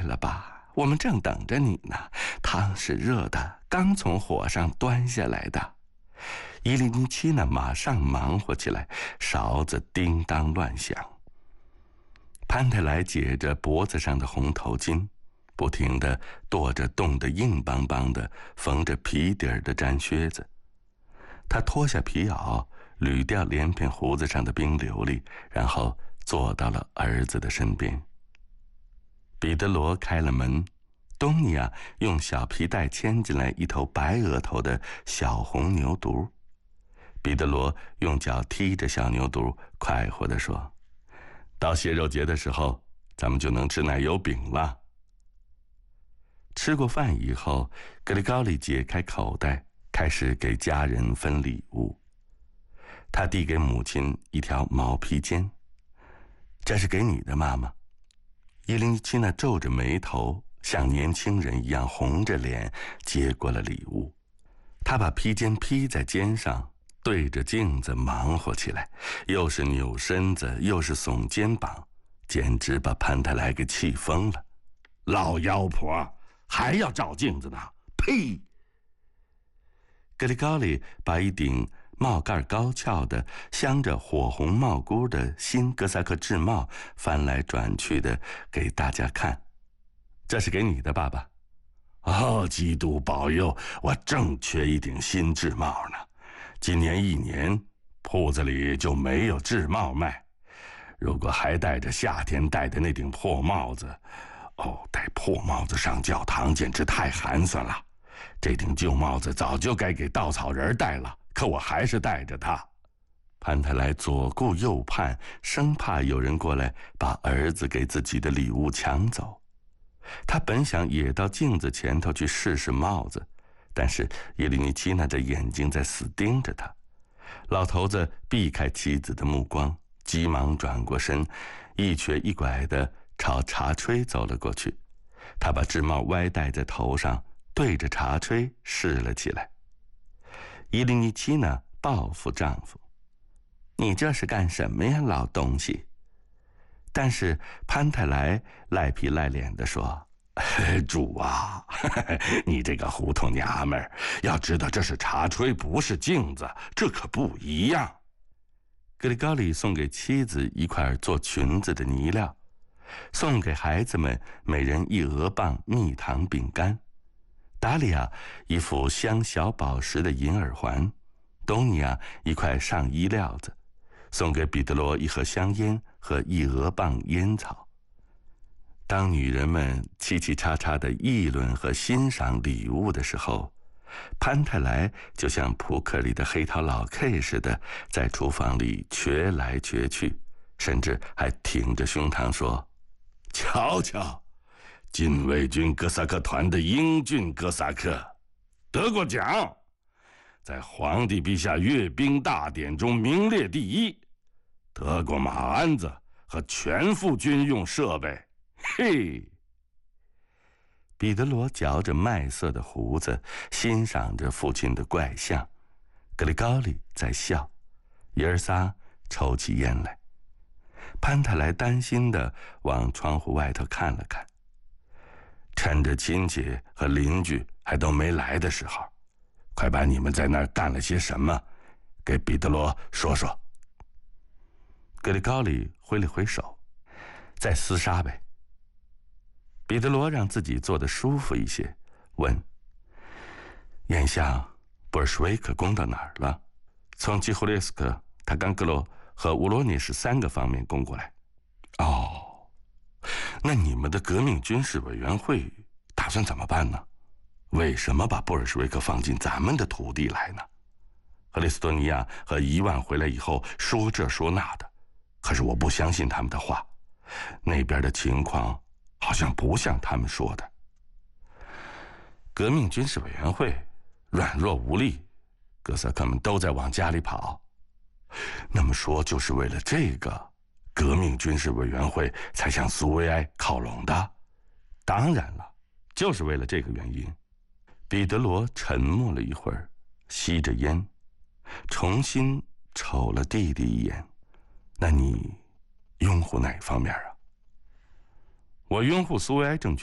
了吧，我们正等着你呢。汤是热的，刚从火上端下来的。伊利尼奇呢，马上忙活起来，勺子叮当乱响。潘特莱解着脖子上的红头巾，不停地跺着冻得硬邦邦的、缝着皮底儿的毡靴子。他脱下皮袄，捋掉连片胡子上的冰琉璃，然后坐到了儿子的身边。彼得罗开了门，东尼亚用小皮带牵进来一头白额头的小红牛犊。彼得罗用脚踢着小牛犊，快活地说：“到蟹肉节的时候，咱们就能吃奶油饼了。”吃过饭以后，格里高利解开口袋，开始给家人分礼物。他递给母亲一条毛披肩：“这是给你的，妈妈。”伊琳奇娜皱着眉头，像年轻人一样红着脸接过了礼物。她把披肩披在肩上，对着镜子忙活起来，又是扭身子，又是耸肩膀，简直把潘特莱给气疯了。老妖婆，还要照镜子呢！呸！格里高利把一顶帽盖高翘的、镶着火红帽箍的新哥萨克制帽翻来转去的给大家看。这是给你的，爸爸。哦，基督保佑，我正缺一顶新制帽呢。今年一年，铺子里就没有制帽卖。如果还戴着夏天戴的那顶破帽子，戴破帽子上教堂简直太寒酸了。这顶旧帽子早就该给稻草人戴了，可我还是戴着它。潘特莱左顾右盼，生怕有人过来把儿子给自己的礼物抢走。他本想也到镜子前头去试试帽子，但是叶利尼奇娜的眼睛在死盯着他。老头子避开妻子的目光，急忙转过身，一瘸一拐地朝茶炊走了过去。他把制帽歪戴在头上，对着茶炊试了起来。伊利尼奇娜报复丈夫：“你这是干什么呀，老东西？”但是潘特莱赖皮赖脸地说：“主啊，你这个糊涂娘们儿，要知道这是茶炊，不是镜子，这可不一样。”格里高利送给妻子一块做裙子的泥料，送给孩子们每人一鹅棒蜜糖饼干，达利亚一副镶小宝石的银耳环，东尼亚一块上衣料子，送给彼得罗一盒香烟和一鹅棒烟草。当女人们嘁嘁喳喳地议论和欣赏礼物的时候，潘特莱就像扑克里的黑桃老 K 似的，在厨房里瘸来瘸去，甚至还挺着胸膛说：“瞧瞧，禁卫军哥萨克团的英俊哥萨克，得过奖，在皇帝陛下阅兵大典中名列第一，得过马鞍子和全副军用设备。”嘿！彼得罗嚼着麦色的胡子，欣赏着父亲的怪相。格里高利在笑，爷儿仨抽起烟来。潘特莱担心地往窗户外头看了看。趁着亲戚和邻居还都没来的时候，快把你们在那儿干了些什么，给彼得罗说说。格里高利挥了挥手：“再厮杀呗。”彼得罗让自己坐得舒服一些，问：“眼下布尔什维克攻到哪儿了？”“从基胡列斯克、塔冈格罗和乌罗涅什3个方面攻过来。”“哦，那你们的革命军事委员会打算怎么办呢？为什么把布尔什维克放进咱们的土地来呢？”克里斯多尼亚和伊万回来以后说这说那的，可是我不相信他们的话，那边的情况好像不像他们说的。革命军事委员会软弱无力，哥萨克们都在往家里跑。那么说，就是为了这个，革命军事委员会才向苏维埃靠拢的？当然了，就是为了这个原因。彼得罗沉默了一会儿，吸着烟，重新瞅了弟弟一眼。那你拥护哪方面啊？我拥护苏维埃政权。